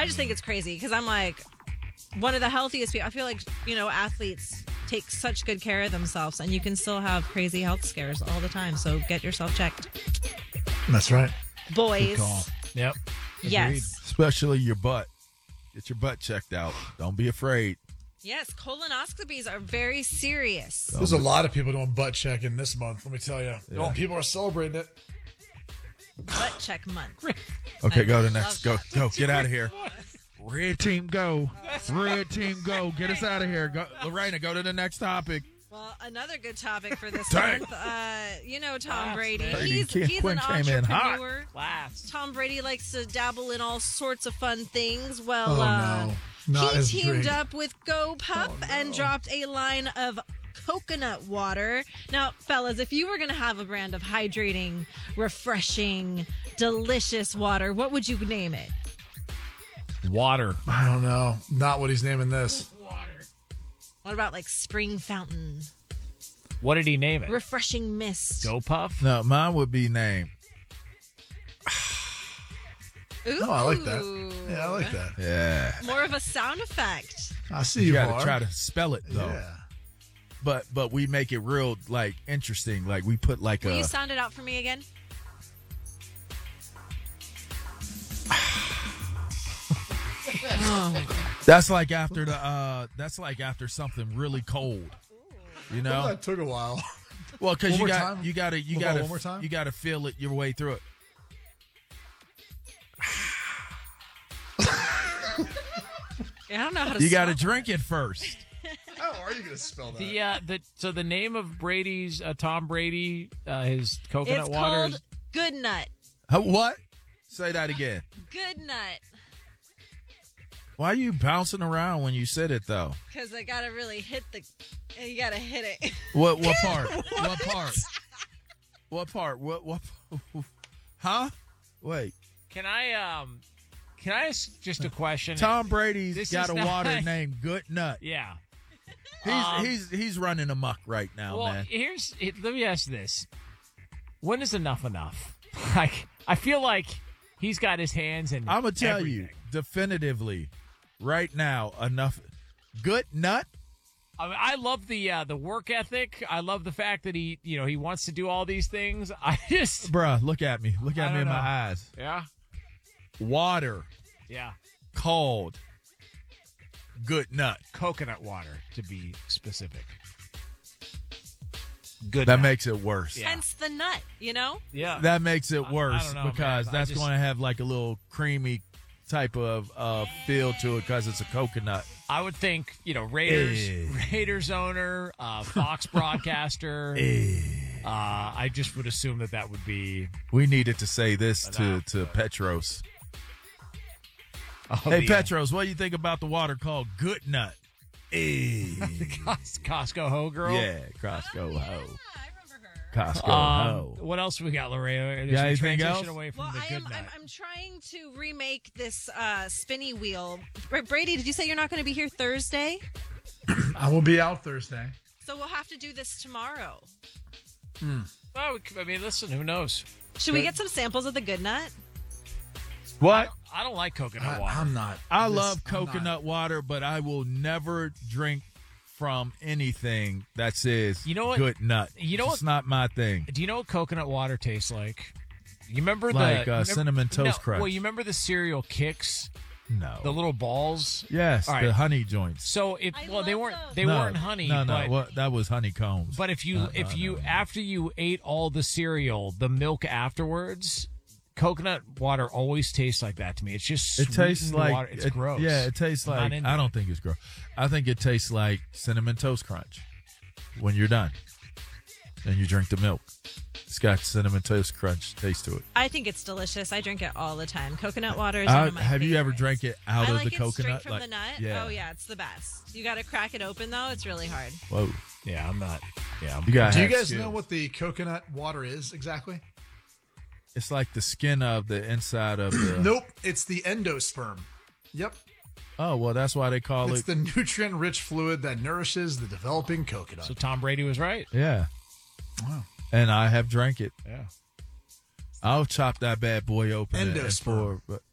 I just think it's crazy because I'm like one of the healthiest people. I feel like, athletes take such good care of themselves and you can still have crazy health scares all the time. So get yourself checked. That's right. Boys. Good call. Yep. Yes. Agreed. Especially your butt. Get your butt checked out. Don't be afraid. Yes, colonoscopies are very serious. There's a lot of people doing butt checking this month, let me tell you. Yeah. People are celebrating it. Butt check month. Okay, go to love next. Go. that. Go. Get out of here. Red team, go. Red team, go. Get us out of here. Go, Lorena, go to the next topic. Well, another good topic for this Dang. month. Tom Brady. man. He's Quinn an came in hot. entrepreneur. Last. Tom Brady likes to dabble in all sorts of fun things. Well, No. Not he his teamed drink. up with Go Pup and dropped a line of coconut water. Now, fellas, if you were going to have a brand of hydrating, refreshing, delicious water, what would you name it? Water. I don't know. Not what he's naming this. What about like spring fountain, What did he name it? refreshing mist? Go Puff? No, mine would be named. Ooh. Oh, I like that. Yeah, I like that. Yeah. More of a sound effect. I see You you, got Var. to try to spell it though. Yeah. But we make it real like interesting. Like we put like Will a. you sound it out for me again? That's like after the. That's like after something really cold. You know. That took a while. Well, because One you more got time? you got to One more time? you got to feel it your way through it. I don't know how to You got to spell drink it first. How are you going to spell that? So the name of Brady's Tom Brady, his coconut It's water. called Good Nut. What? Say that again. Good Nut. Why are you bouncing around when you said it though? Because I got to really hit you got to hit it. What part? What part? What part? What? Huh? Wait. Can I ask just a question? Tom Brady's This got is a not- water named Good Nut. Yeah. He's running amok right now, Well, man. let me ask this: when is enough enough? Like, I feel like he's got his hands in. I'm gonna tell everything. you definitively, right now, enough. Good Nut. I mean, I love the work ethic. I love the fact that he wants to do all these things. I just, Bruh, look at me. Look I at me don't in my know. eyes. yeah, Water, yeah, cold, good nut. coconut water to be specific. Good. That nut. makes it worse. Yeah. Hence the nut, Yeah. That makes it I worse don't know, because man. I that's just- going to have like a little creamy type of feel to it because it's a coconut. I would think, Raiders Eh. Raiders owner, Fox broadcaster. I just would assume that would be. We needed to say this to Petros. Hey, Petros, what do you think about the water called Good Nut? Costco Ho girl. Yeah, Costco Ho. I remember her. Costco Ho. What else we got, Lorena? Yeah, anything transition else? away from Well, the good nut. I'm trying to remake this spinny wheel. Brady, did you say you're not going to be here Thursday? I will be out Thursday. So we'll have to do this tomorrow. Well, I mean, listen, who knows? Should we get some samples of the Good Nut? What? I don't like coconut water. I'm not. I This- love I'm not. coconut water, but I will never drink from anything that says You know what? Good Nut. You know It's what? not my thing. Do you know what coconut water tastes like? You remember Like, the Cinnamon Toast no, Crunch. Well, you remember the cereal Kicks, No. the little balls. Yes, All the right. honey joints. So I they love weren't those. they weren't honey. No, but, what, that was honeycombs. But if you No, after you ate all the cereal, the milk afterwards, coconut water always tastes like that to me. It's just it tastes sweetened like water. It's it- gross. Yeah, it tastes I'm not like into I it. don't think it's gross. I think it tastes like Cinnamon Toast Crunch when you're done and you drink the milk. It's got Cinnamon Toast Crunch taste to it. I think it's delicious. I drink it all the time. Coconut water is one of my Have you ever favorites. drank it out I of like the it coconut? straight from the nut. Yeah. Oh yeah, it's the best. You got to crack it open though. It's really hard. Whoa. Yeah, I'm not. Yeah, I'm, You got. Do you guys know what the coconut water is exactly? It's like the skin of the inside of the. Nope, it's the endosperm. Yep, Oh well, that's why they call it's it. the nutrient-rich fluid that nourishes the developing coconut. So Tom Brady was right. Yeah. Wow. And I have drank it. Yeah. I'll chop that bad boy open. Endosperm. But